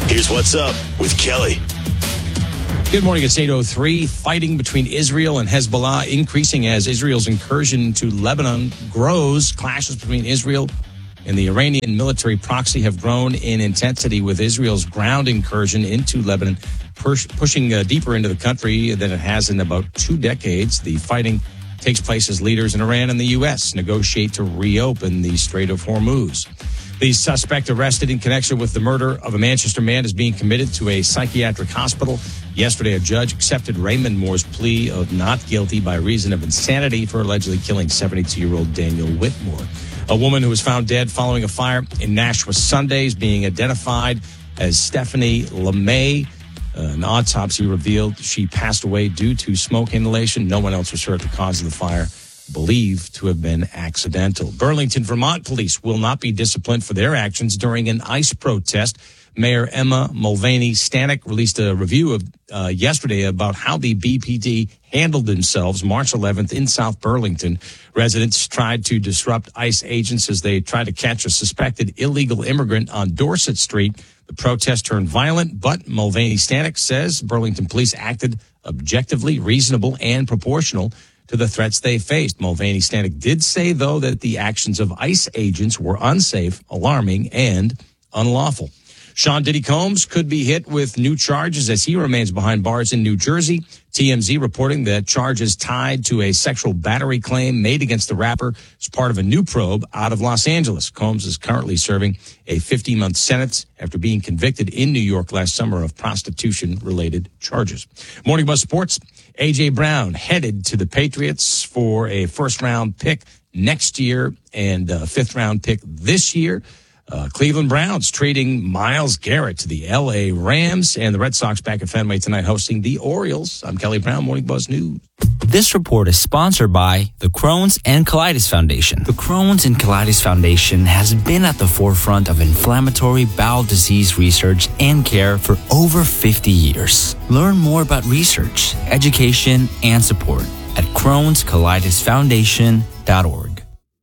Here's what's up with Kelly. Good morning. It's 8:03. Fighting between Israel and Hezbollah increasing as Israel's incursion into Lebanon grows. Clashes between Israel and the Iranian military proxy have grown in intensity, with Israel's ground incursion into Lebanon pushing deeper into the country than it has in about 2 decades. The fighting takes place as leaders in Iran and the U.S. negotiate to reopen the Strait of Hormuz. The suspect arrested in connection with the murder of a Manchester man is being committed to a psychiatric hospital. Yesterday, a judge accepted Raymond Moore's plea of not guilty by reason of insanity for allegedly killing 72-year-old Daniel Whitmore. A woman who was found dead following a fire in Nashua Sunday is being identified as Stephanie LeMay. An autopsy revealed she passed away due to smoke inhalation. No one else was hurt. The cause of the fire believed to have been accidental. Burlington, Vermont police will not be disciplined for their actions during an ICE protest. Mayor Emma Mulvaney Stanek released a review of yesterday about how the BPD handled themselves March 11th in South Burlington. Residents tried to disrupt ICE agents as they tried to catch a suspected illegal immigrant on Dorset Street. The protest turned violent, but Mulvaney Stanek says Burlington police acted objectively, reasonable, and proportional to the threats they faced. Mulvaney Stanek did say, though, that the actions of ICE agents were unsafe, alarming, and unlawful. Sean Diddy Combs could be hit with new charges as he remains behind bars in New Jersey. TMZ reporting that charges tied to a sexual battery claim made against the rapper as part of a new probe out of Los Angeles. Combs is currently serving a 15-month sentence after being convicted in New York last summer of prostitution-related charges. Morning Buzz Sports. A.J. Brown headed to the Patriots for a first-round pick next year and a fifth-round pick this year. Cleveland Browns trading Myles Garrett to the L.A. Rams, and the Red Sox back at Fenway tonight hosting the Orioles. I'm Kelly Brown, Morning Buzz News. This report is sponsored by the Crohn's and Colitis Foundation. The Crohn's and Colitis Foundation has been at the forefront of inflammatory bowel disease research and care for over 50 years. Learn more about research, education, and support at Crohn'sColitisFoundation.org.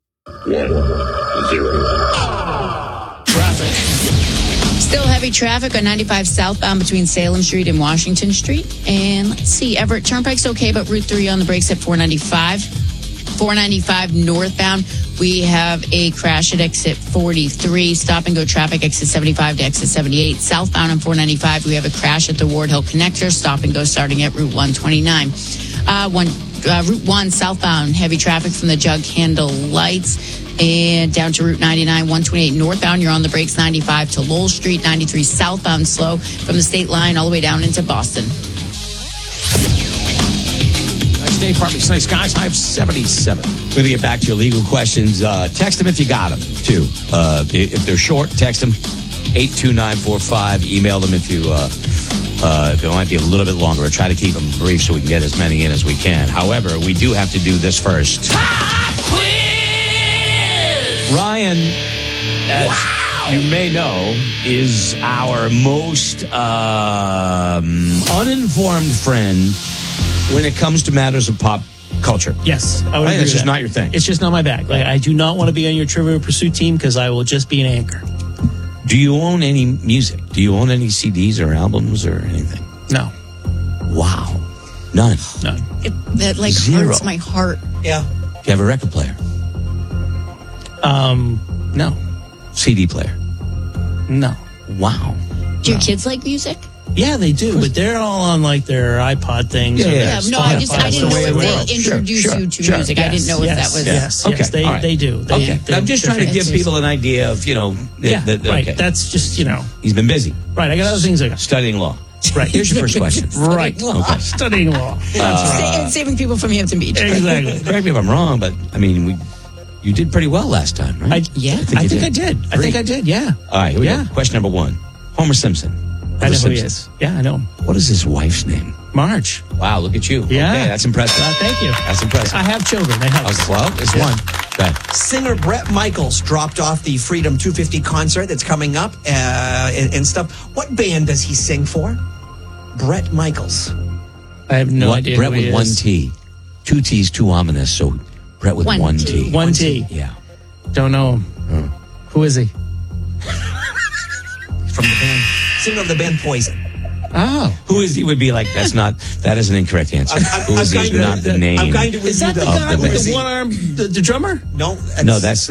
1-0. Traffic. Still heavy traffic on 95 southbound between Salem Street and Washington Street. And let's see, Everett Turnpike's okay, but Route 3 on the brakes at 495. 495 northbound, we have a crash at exit 43. Stop and go traffic, exit 75 to exit 78. Southbound on 495, we have a crash at the Ward Hill Connector. Stop and go starting at Route 129. Route 1 southbound, heavy traffic from the Jug Handle lights. And down to Route 99, 128 northbound, you're on the brakes, 95 to Lowell Street, 93 southbound slow from the state line all the way down into Boston. Nice day, partly sunny skies, high of 77. We're going to get back to your legal questions. Text them if you got them, too. If they're short, text them, 82945. Email them if you it might be a little bit longer. We'll try to keep them brief so we can get as many in as we can. However, we do have to do this first. Ryan, as you may know, is our most uninformed friend when it comes to matters of pop culture. Yes, I would agree. It's just not your thing. It's just not my bag. Like, I do not want to be on your Trivial Pursuit team because I will just be an anchor. Do you own any music? Do you own any CDs or albums or anything? No. Wow. None. That like Zero. hurts my heart. Yeah. Do you have a record player? No. CD player? No. Wow. Do your kids like music? Yeah, they do, but they're all on like their iPod things. Yeah, no, I didn't know if they introduced Sure, you to sure. music. I didn't know if that was... Yes, Okay, they, all right. they do. I'm just trying to give people an idea of, Yeah, right. Okay. That's just, He's been busy Right, I got other things I got. studying law. Right. Here's your first question. Right. Okay. Studying law. And saving people from Hampton Beach. Exactly. Correct me if I'm wrong, but, you did pretty well last time, right? I think I did, yeah. All right, here we go. Question number 1. Homer Simpson. I know who he is. Yeah, I know him. What is his wife's name? Marge. Wow, look at you. Yeah. Okay, that's impressive. Thank you. That's impressive. I have children. They have. Well, it's one. Go ahead. Singer Bret Michaels dropped off the Freedom 250 concert that's coming up and stuff. What band does he sing for? Bret Michaels. I have no idea Bret who he with one is. T. 2 T's too ominous, so Bret with one T. One T. Yeah. Don't know him. Who is he? From the band singer of the band Poison. Oh. Who is he? Would be like, that is an incorrect answer. Who is he? Not the name. I'm kind of with Is that the Of guy the with band. the one arm, the drummer? No, No, that's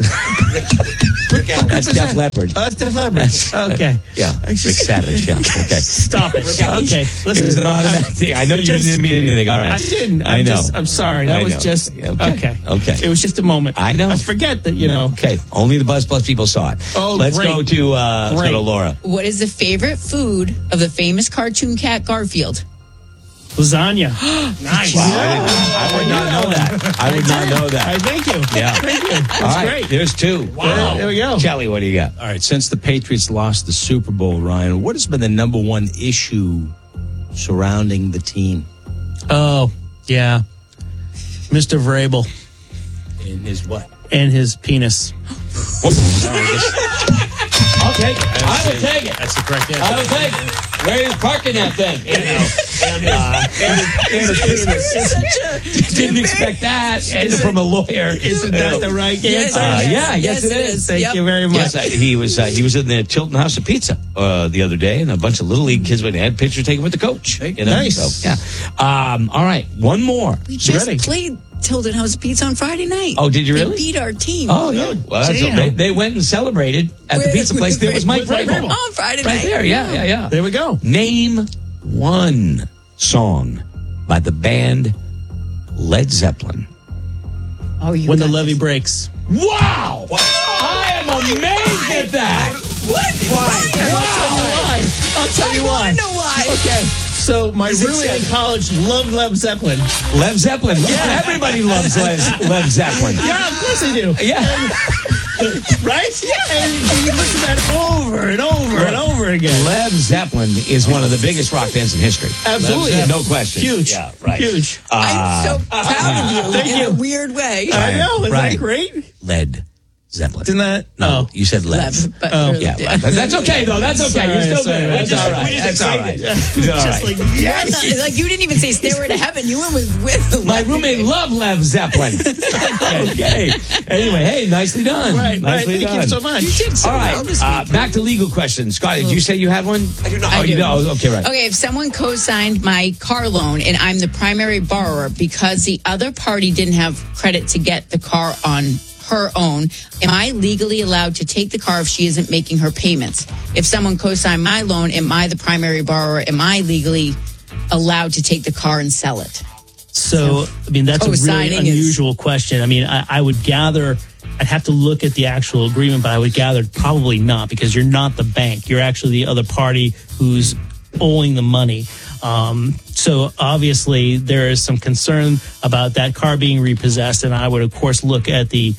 Def Leppard. Oh, that's Def Leppard. Okay. Yeah, Rick Savage. Yeah, okay. Stop it. Okay. It was Listen, an automatic thing. I know you didn't mean anything. All right. I didn't. I know. I'm sorry. I That was know. just Okay. Okay. It was just a moment. I know. I forget that, you know. Okay, only the Buzz Plus people saw it. Oh, let's great. go to Laura. What is the favorite food of the famous cartoon cat Garfield? Lasagna. Nice. I would not know that. I would not know All right, that. thank you. Yeah. Thank you. That's All right, great. there's two. Wow. There we go. Kelly, what do you got? All right, since the Patriots lost the Super Bowl, Ryan, what has been the number one issue surrounding the team? Oh, yeah. Mr. Vrabel In his what? and his penis. I'll take it. I will take it. That's the correct answer. I will take it. Where is parking that thing? Didn't expect that from a lawyer. Isn't that the right answer? Yeah, yes, it is. Thank you very much. Yes, he was in the Tilton House of Pizza the other day, and a bunch of little league kids went and had pictures taken with the coach. You know? Nice. So, yeah. All right, one more. We just Ready. played Tilden House Pizza on Friday night. Oh, did you They really? beat our team. Oh, yeah. Well, that's Damn. they went and celebrated at the With- pizza place. There was Mike with Mike Vrabel. Vrabel. On Friday Right night. there, yeah. There we go. Name one song by the band Led Zeppelin. Oh, you When the got levee this. breaks. Wow! I am amazed at that. I'll tell you why. I know why. Okay. So my roommate in college loved Led Zeppelin. Led Zeppelin. Yeah, everybody loves Led Zeppelin. Yeah, of course they do. Yeah. Right? Yeah. And you listen to that over and over and over again. Led Zeppelin is one of the biggest rock bands in history. Absolutely. Led Zeppelin, no question. Huge. Yeah, right. Huge. I'm so proud of you Thank in you. a weird way. I know. Isn't Right. that great? Led Zeppelin. Isn't that? No, you said Led. Lev, but Oh, really Yeah, did. right. That's okay though. That's okay. You're still Sorry, good. That's sorry. all right. That's all right. That's all Just right. like, Yes. Like you didn't even say Stairway to Heaven. You went with My roommate loved Led Zeppelin. Okay. Anyway, hey, nicely done. right. Nicely Thank done. you so much. You did so All well this right, week. back to legal questions. Scotty, did you say you had one? I do not. Oh, you do. know. Okay, right. Okay, if someone co-signed my car loan and I'm the primary borrower because the other party didn't have credit to get the car on her own, am I legally allowed to take the car if she isn't making her payments? If someone co-signed my loan, am I the primary borrower? Am I legally allowed to take the car and sell it? So, I mean, that's a really Co-signing is- unusual question. I mean, I would gather, I'd have to look at the actual agreement, but I would gather probably not because you're not the bank. You're actually the other party who's owing the money. So obviously there is some concern about that car being repossessed, and I would of course look at the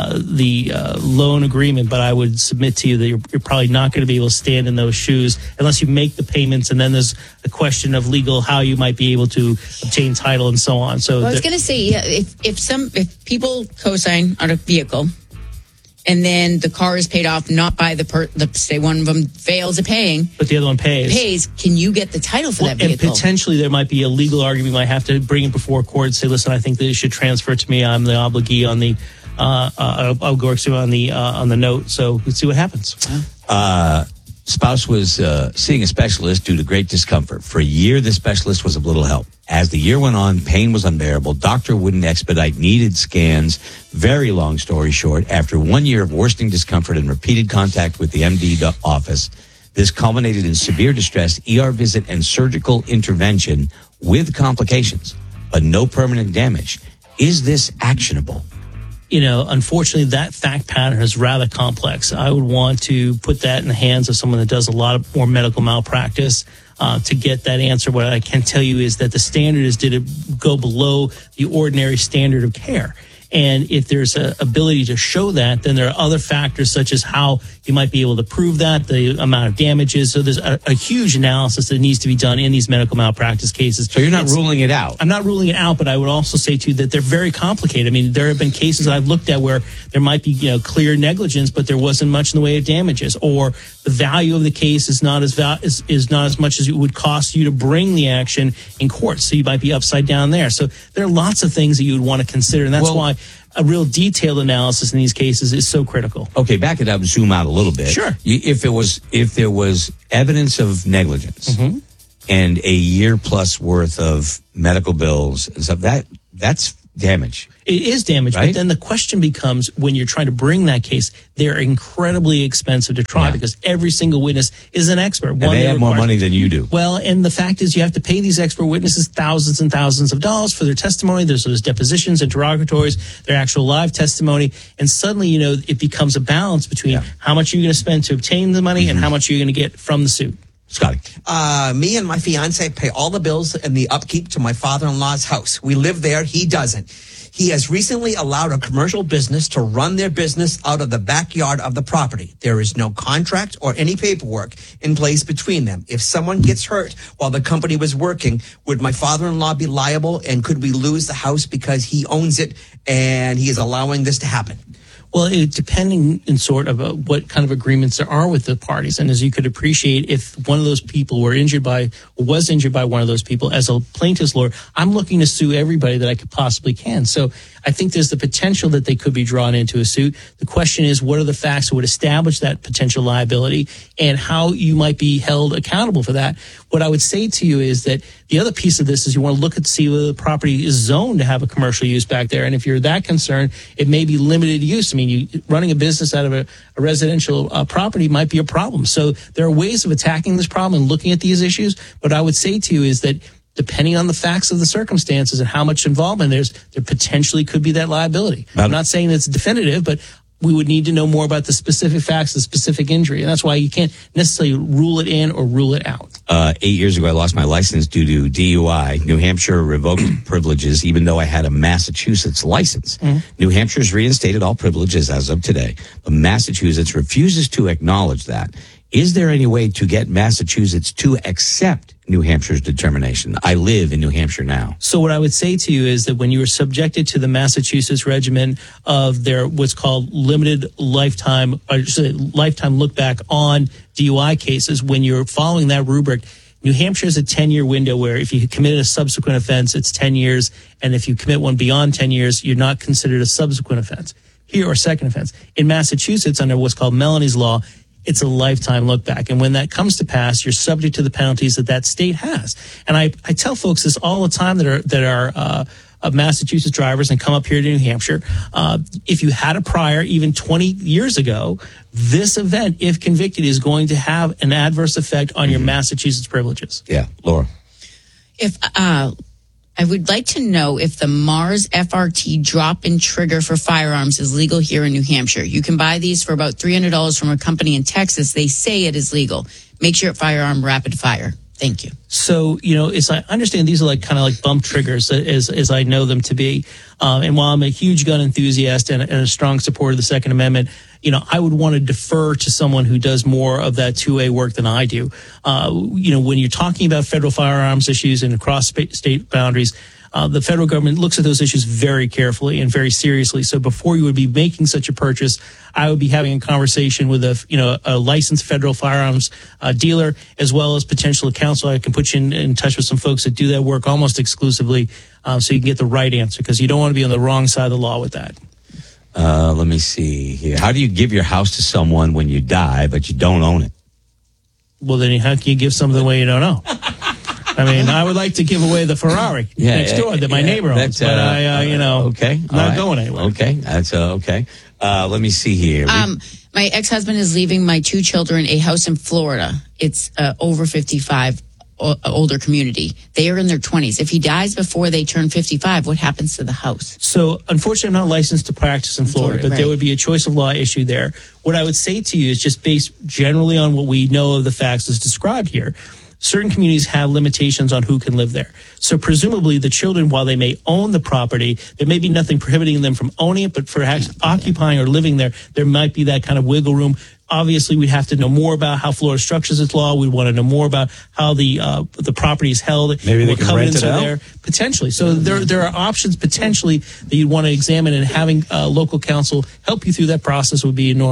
loan agreement. But I would submit to you that you're probably not going to be able to stand in those shoes unless you make the payments, and then there's a question of legal how you might be able to obtain title and so on. So Well, I was going to say, yeah, if people co-sign on a vehicle, and then the car is paid off not by say one of them fails at paying, but the other one pays. can you get the title for that And vehicle? potentially there might be a legal argument. You might have to bring it before court and say, listen, I think that it should transfer to me. I'm the obligee on the I'll go on the note. So let's see what happens. Spouse was seeing a specialist due to great discomfort. For a year, the specialist was of little help. As the year went on, pain was unbearable. Doctor wouldn't expedite needed scans. Very long story short, after 1 year of worsening discomfort and repeated contact with the MD office, this culminated in severe distress, ER visit, and surgical intervention with complications, but no permanent damage. Is this actionable? You know, unfortunately, that fact pattern is rather complex. I would want to put that in the hands of someone that does a lot of more medical malpractice to get that answer. What I can tell you is that the standard is, did it go below the ordinary standard of care? And if there's an ability to show that, then there are other factors such as how you might be able to prove that, the amount of damages. So there's a huge analysis that needs to be done in these medical malpractice cases. So you're not ruling it out? I'm not ruling it out, but I would also say to you that they're very complicated. I mean, there have been cases that I've looked at where there might be, clear negligence, but there wasn't much in the way of damages, or the value of the case is not as is not as much as it would cost you to bring the action in court. So you might be upside down there. So there are lots of things that you would want to consider, and that's why a real detailed analysis in these cases is so critical. Okay, back it up, zoom out a little bit. Sure. If there was evidence of negligence and a year plus worth of medical bills and stuff, that's damage. It is damage, Right? but then the question becomes, when you're trying to bring that case, they're incredibly expensive to try because every single witness is an expert. And they have more money than you do. Well, and the fact is you have to pay these expert witnesses thousands and thousands of dollars for their testimony. There's those depositions, interrogatories, their actual live testimony. And suddenly, it becomes a balance between how much you're going to spend to obtain the money and how much you're going to get from the suit. Scotty. Me and my fiance pay all the bills and the upkeep to my father-in-law's house. We live there. He doesn't. He has recently allowed a commercial business to run their business out of the backyard of the property. There is no contract or any paperwork in place between them. If someone gets hurt while the company was working, would my father-in-law be liable? And could we lose the house because he owns it and he is allowing this to happen? Well, depending in sort of what kind of agreements there are with the parties. And as you could appreciate, if one of those people was injured by one of those people, as a plaintiff's lawyer, I'm looking to sue everybody that I could possibly can. So I think there's the potential that they could be drawn into a suit. The question is, what are the facts that would establish that potential liability and how you might be held accountable for that? What I would say to you is that the other piece of this is you want to look at see whether the property is zoned to have a commercial use back there. And if you're that concerned, it may be limited use. I mean, running a business out of a residential property might be a problem. So there are ways of attacking this problem and looking at these issues. But I would say to you is that depending on the facts of the circumstances and how much involvement there potentially could be that liability. I'm not saying it's definitive, but we would need to know more about the specific facts, the specific injury. And that's why you can't necessarily rule it in or rule it out. 8 years ago, I lost my license due to DUI. New Hampshire revoked privileges, even though I had a Massachusetts license. New Hampshire's reinstated all privileges as of today, but Massachusetts refuses to acknowledge that. Is there any way to get Massachusetts to accept New Hampshire's determination? I live in New Hampshire now. So what I would say to you is that when you are subjected to the Massachusetts regimen of their what's called limited lifetime look back on DUI cases, when you're following that rubric, New Hampshire is a 10-year window where if you committed a subsequent offense, it's 10 years. And if you commit one beyond 10 years, you're not considered a subsequent offense here or second offense. In Massachusetts, under what's called Melanie's Law, it's a lifetime look back. And when that comes to pass, you're subject to the penalties that state has. And I tell folks this all the time that are Massachusetts drivers and come up here to New Hampshire. If you had a prior, even 20 years ago, this event, if convicted, is going to have an adverse effect on your Massachusetts privileges. Yeah, Laura. If I would like to know if the Mars FRT drop-in trigger for firearms is legal here in New Hampshire. You can buy these for about $300 from a company in Texas. They say it is legal. Make sure it's firearm rapid fire. Thank you. So, as I understand, these are kind of like bump triggers as I know them to be. And while I'm a huge gun enthusiast and a strong supporter of the Second Amendment, I would want to defer to someone who does more of that 2A work than I do. When you're talking about federal firearms issues and across state boundaries, the federal government looks at those issues very carefully and very seriously. So before you would be making such a purchase, I would be having a conversation with a licensed federal firearms dealer, as well as potential counsel. I can put you in touch with some folks that do that work almost exclusively, so you can get the right answer, because you don't want to be on the wrong side of the law with that. Let me see here. How do you give your house to someone when you die, but you don't own it? Well, then how can you give something away you don't own? I mean, I would like to give away the Ferrari next door that my neighbor owns, but okay, I'm not going anywhere. Okay, that's okay. Let me see here. My ex-husband is leaving my two children a house in Florida. It's over 55, older community. They are in their 20s. If he dies before they turn 55, what happens to the house? So, unfortunately, I'm not licensed to practice in Florida, but there would be a choice of law issue there. What I would say to you is just based generally on what we know of the facts as described here. Certain communities have limitations on who can live there. So presumably the children, while they may own the property, there may be nothing prohibiting them from owning it, but perhaps occupying or living there might be that kind of wiggle room. Obviously, we'd have to know more about how Florida structures its law. We'd want to know more about how the property is held. Maybe they can rent it out? There, potentially. So there are options potentially that you'd want to examine, and having local counsel help you through that process would be enormous.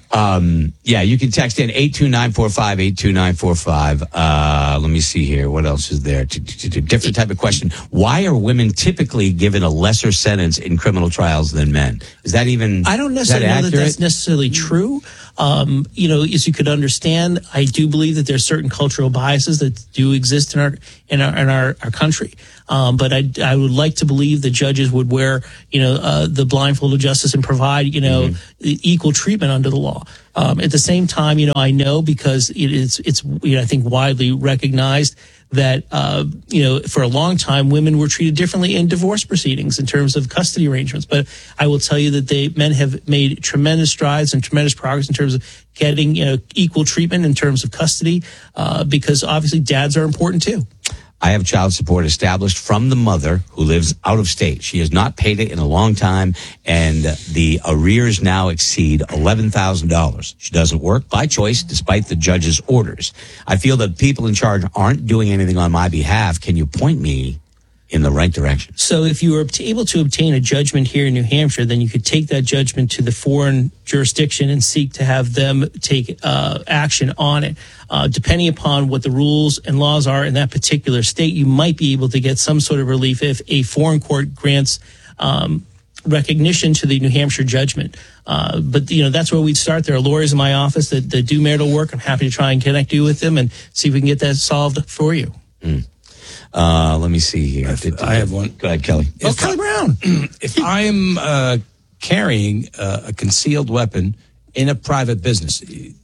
Yeah, you can text in 82945, 82945. Let me see here. What else is there? Different type of question. Why are women typically given a lesser sentence in criminal trials than men? Is that even I don't necessarily know that that's necessarily true. As you could understand, I do believe that there's certain cultural biases that do exist in our country. But I would like to believe that judges would wear, the blindfold of justice and provide, equal treatment under the law. At the same time, I know because it's I think widely recognized that, for a long time, women were treated differently in divorce proceedings in terms of custody arrangements. But I will tell you that men have made tremendous strides and tremendous progress in terms of getting, equal treatment in terms of custody, because obviously dads are important too. I have child support established from the mother who lives out of state. She has not paid it in a long time, and the arrears now exceed $11,000. She doesn't work by choice, despite the judge's orders. I feel that people in charge aren't doing anything on my behalf. Can you point me in the right direction? So if you were able to obtain a judgment here in New Hampshire, then you could take that judgment to the foreign jurisdiction and seek to have them take action on it. Depending upon what the rules and laws are in that particular state, you might be able to get some sort of relief if a foreign court grants recognition to the New Hampshire judgment. But that's where we'd start. There are lawyers in my office that do marital work. I'm happy to try and connect you with them and see if we can get that solved for you. Let me see here. I have one. Go ahead, Kelly. Kelly Brown. If I'm carrying a concealed weapon in a private business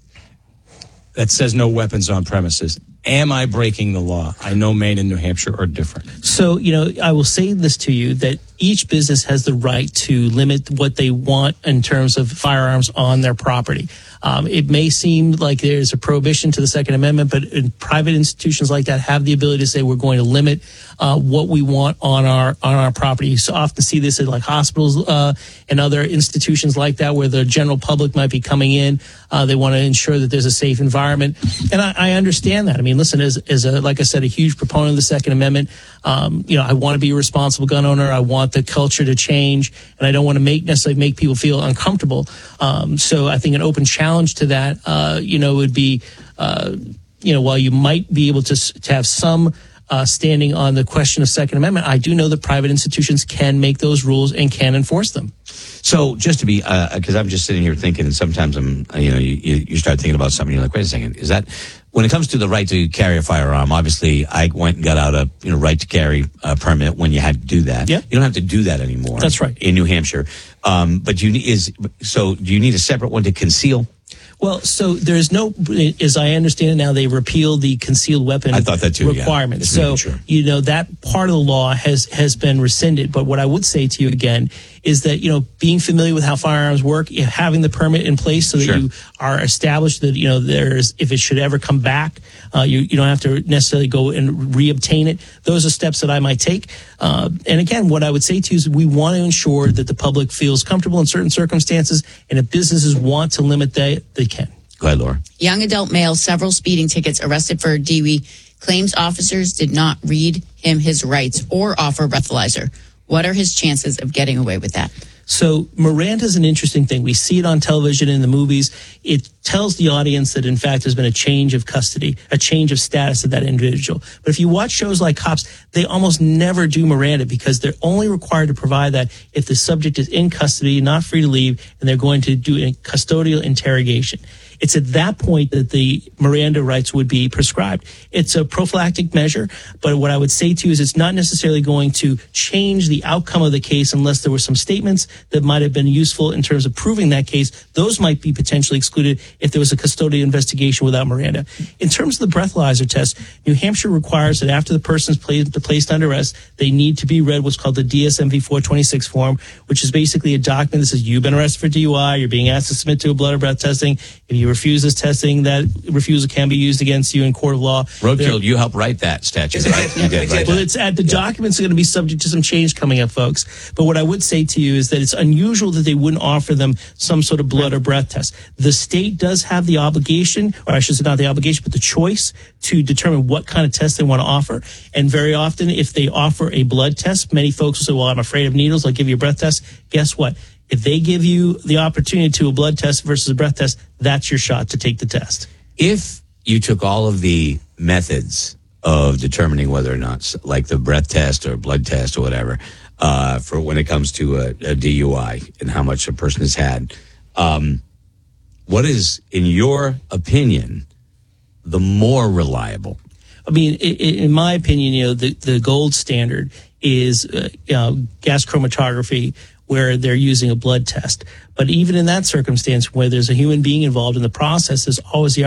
that says no weapons on premises, am I breaking the law? I know Maine and New Hampshire are different. So, I will say this to you, that each business has the right to limit what they want in terms of firearms on their property. It may seem like there's a prohibition to the Second Amendment, but in private institutions like that have the ability to say we're going to limit what we want on our property. You so often see this at like hospitals and other institutions like that, where the general public might be coming in. They want to ensure that there's a safe environment, and I understand that. I mean, listen, as like I said, a huge proponent of the Second Amendment. I want to be a responsible gun owner. I want the culture to change, and I don't want to necessarily make people feel uncomfortable. So I think an open challenge to that, would be, while you might be able to have some standing on the question of Second Amendment, I do know that private institutions can make those rules and can enforce them. So just to be, because I'm just sitting here thinking, and sometimes you start thinking about something, you're like, wait a second, is that, when it comes to the right to carry a firearm, obviously I went and got out a right to carry permit when you had to do that. Yeah. You don't have to do that anymore. That's right. In New Hampshire. But do you need a separate one to conceal? Well, so there's no, as I understand it now, they repealed the concealed weapon I thought that too, requirement. Yeah. So, sure. That part of the law has been rescinded. But what I would say to you again is that, being familiar with how firearms work, having the permit in place so that Sure. you are established that, there's, if it should ever come back, you don't have to necessarily go and reobtain it. Those are steps that I might take. And again, what I would say to you is we want to ensure that the public feels comfortable in certain circumstances, and if businesses want to limit that, they can. Go ahead, Laura. Young adult male, several speeding tickets, arrested for DWI, claims officers did not read him his rights or offer a breathalyzer. What are his chances of getting away with that? So Miranda is an interesting thing. We see it on television in the movies. It tells the audience that, in fact, there's been a change of custody, a change of status of that individual. But if you watch shows like Cops, they almost never do Miranda because they're only required to provide that if the subject is in custody, not free to leave, and they're going to do a custodial interrogation. It's at that point that the Miranda rights would be prescribed. It's a prophylactic measure, but what I would say to you is it's not necessarily going to change the outcome of the case unless there were some statements that might have been useful in terms of proving that case. Those might be potentially excluded if there was a custodial investigation without Miranda. In terms of the breathalyzer test, New Hampshire requires that after the person is placed under arrest, they need to be read what's called the DSMV 426 form, which is basically a document that says you've been arrested for DUI, you're being asked to submit to a blood or breath testing. If you refuse this testing, that refusal can be used against you in court of law. Roadkill, you helped write that statute, right? You did, right? Well, it's at the documents are going to be subject to some change coming up, folks. But what I would say to you is that it's unusual that they wouldn't offer them some sort of blood or breath test. The state does have the obligation, or I should say not the obligation, but the choice to determine what kind of test they want to offer. And very often, if they offer a blood test, many folks will say, well, I'm afraid of needles. I'll give you a breath test. Guess what? If they give you the opportunity to a blood test versus a breath test, that's your shot to take the test. If you took all of the methods of determining whether or not, like the breath test or blood test or whatever, for when it comes to a DUI and how much a person has had, what is, in your opinion, the more reliable? I mean, in my opinion, the gold standard is gas chromatography, where they're using a blood test. But even in that circumstance, where there's a human being involved in the process, there's always the